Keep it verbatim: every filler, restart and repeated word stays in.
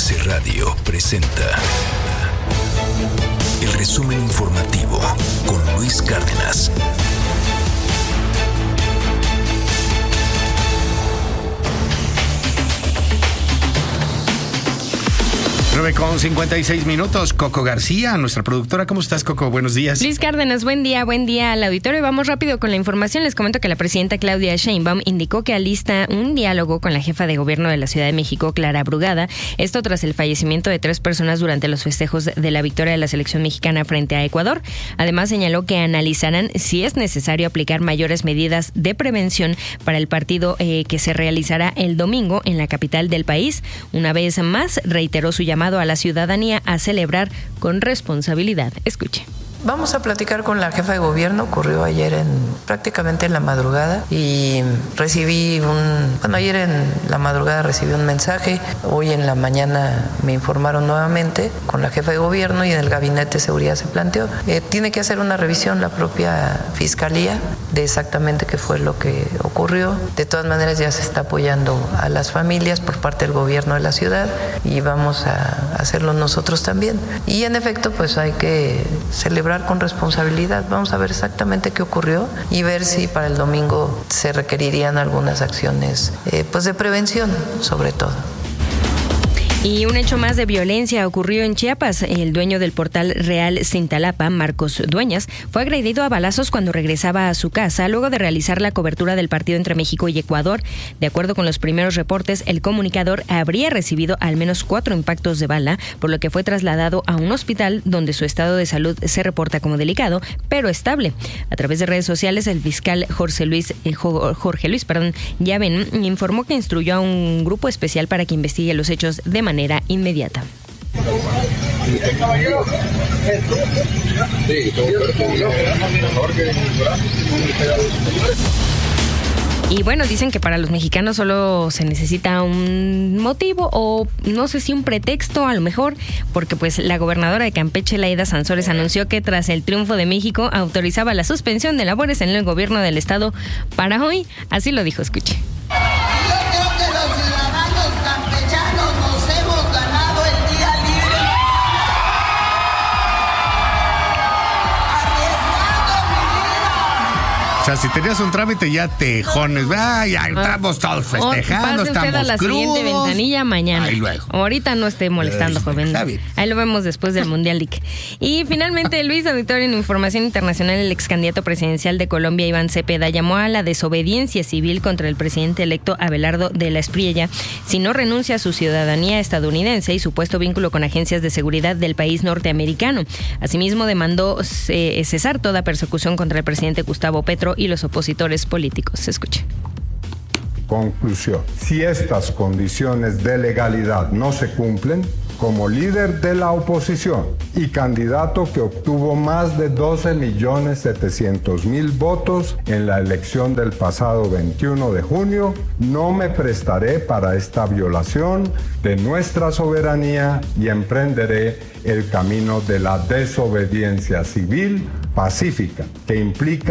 M B C Radio presenta el resumen informativo con Luis Cárdenas. nueve con cincuenta y seis minutos. Coco García, nuestra productora. ¿Cómo estás, Coco? Buenos días. Luis Cárdenas, buen día, buen día al auditorio. Vamos rápido con la información. Les comento que la presidenta Claudia Sheinbaum indicó que alista un diálogo con la jefa de gobierno de la Ciudad de México, Clara Brugada. Esto tras el fallecimiento de tres personas durante los festejos de la victoria de la selección mexicana frente a Ecuador. Además, señaló que analizarán si es necesario aplicar mayores medidas de prevención para el partido eh, que se realizará el domingo en la capital del país. Una vez más, reiteró su llamado a la ciudadanía a celebrar con responsabilidad. Escuche. Vamos a platicar con la jefa de gobierno, ocurrió ayer en prácticamente en la madrugada y recibí un, bueno ayer en la madrugada recibí un mensaje, hoy en la mañana me informaron nuevamente con la jefa de gobierno y en el gabinete de seguridad se planteó, eh, tiene que hacer una revisión la propia fiscalía de exactamente qué fue lo que ocurrió. De todas maneras ya se está apoyando a las familias por parte del gobierno de la ciudad y vamos a hacerlo nosotros también. Y en efecto pues hay que celebrar con responsabilidad. Vamos a ver exactamente qué ocurrió y ver si para el domingo se requerirían algunas acciones eh, pues de prevención sobre todo. Y un hecho más de violencia ocurrió en Chiapas. El dueño del portal Real Cintalapa, Marcos Dueñas, fue agredido a balazos cuando regresaba a su casa luego de realizar la cobertura del partido entre México y Ecuador. De acuerdo con los primeros reportes, el comunicador habría recibido al menos cuatro impactos de bala, por lo que fue trasladado a un hospital donde su estado de salud se reporta como delicado, pero estable. A través de redes sociales, el fiscal Jorge Luis, eh, Jorge Luis, perdón, Yaven informó que instruyó a un grupo especial para que investigue los hechos de manera manera inmediata. Y bueno, dicen que para los mexicanos solo se necesita un motivo o no sé si un pretexto a lo mejor, porque pues la gobernadora de Campeche, Laida Sansores, anunció que tras el triunfo de México autorizaba la suspensión de labores en el gobierno del estado para hoy. Así lo dijo, escuche. O sea, si tenías un trámite ya te jones, ah, ya estamos todos festejando, pase usted estamos a la crudos. Siguiente ventanilla mañana. Ahí luego. Ahorita no esté molestando, eh, joven. Está bien. Ahí lo vemos después del Mundial League. Y finalmente, Luis, auditorio, en información internacional, el ex candidato presidencial de Colombia, Iván Cepeda, llamó a la desobediencia civil contra el presidente electo Abelardo de la Espriella si no renuncia a su ciudadanía estadounidense y supuesto vínculo con agencias de seguridad del país norteamericano. Asimismo, demandó cesar toda persecución contra el presidente Gustavo Petro y los opositores políticos. Se escucha. Conclusión. Si estas condiciones de legalidad no se cumplen, como líder de la oposición y candidato que obtuvo más de doce millones setecientos mil votos en la elección del pasado veintiuno de junio, no me prestaré para esta violación de nuestra soberanía y emprenderé el camino de la desobediencia civil pacífica, que implica